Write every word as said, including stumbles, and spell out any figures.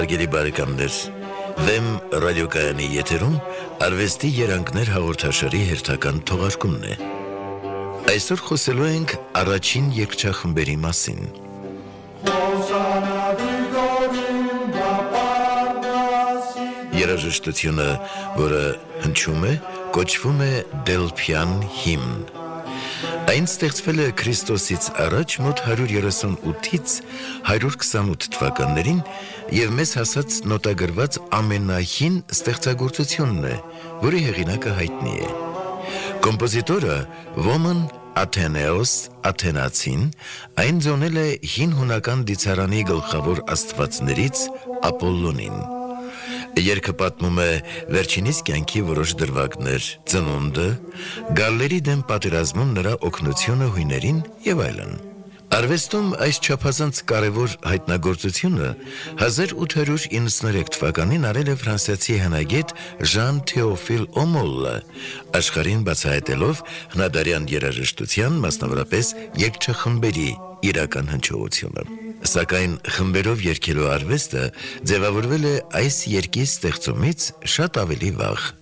Գերի բարեկամներ, Վեմ ռադիոկայանի եթերում արվեստի երանգներ հաղորդաշարի հերթական թողարկումն է։ Այսօր խոսելու ենք առաջին երգչախմբերի մասին։ Երաժշտությունը, որը հնչում է, կոչվում է Դելփյան հիմն։ Այն ստեղծվել է Քրիստոսից առաջ մոտ հարյուր երեսունութից հարյուր քսանութ թվականներին և մեզ հասած նոտագրված ամենահին ստեղծագործությունն է, որի հեղինակը հայտնի է։ Կոմպոզիտորը Ոմն Աթենեոս Աթենացին այն ձոնել է հին հունական դիցարանի գլխավոր աստվածներից Ապոլլոնին։ Երգը պատմում է վերջինիս կյանքի որոշ դրվագներ, ծնունդը, գալլերի դեմ պատերազմում նրա օգնությունը հույներին և այլն։ Արվեստում այս չափազանց կարևոր հայտնագործությունը հազար ութ հարյուր իննսուներեք թվականին արել է ֆրանսիացի հնագետ Ժան Թեոֆիլ Օմոլը, աշխարհին բացահայտելով հնադարյան երաժշտության, մասնավորապես երգչախմբերի իրական հնչողությունը։ Սակայն խմբերով երգելու արվեստը ձևավորվել է այս երգի ստեղծումից շատ ավելի վաղ։